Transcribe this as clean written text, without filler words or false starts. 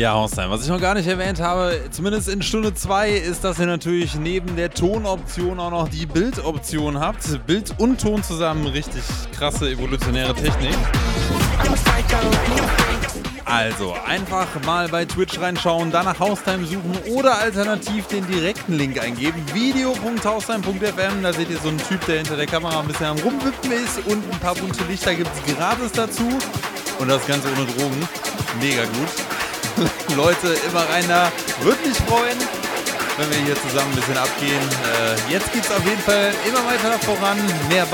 Ja, Haustime. Was ich noch gar nicht erwähnt habe, zumindest in Stunde 2, ist, dass ihr natürlich neben der Tonoption auch noch die Bildoption habt. Bild und Ton zusammen, richtig krasse evolutionäre Technik. Also, einfach mal bei Twitch reinschauen, danach Haustime suchen oder alternativ den direkten Link eingeben, video.haustime.fm, da seht ihr so einen Typ, der hinter der Kamera ein bisschen am Rumwippen ist und ein paar bunte Lichter gibt es gratis dazu und das Ganze ohne Drogen. Mega gut. Leute, immer rein da, würde mich freuen, wenn wir hier zusammen ein bisschen abgehen. Jetzt geht's auf jeden Fall immer weiter voran, mehr